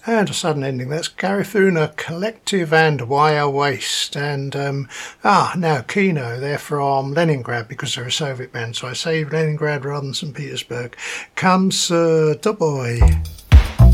And a sudden ending. That's Garifuna Collective and Wire Waste. And now Kino, they're from Leningrad because they're a Soviet band, so I say Leningrad rather than St. Petersburg. Comes Doughboy.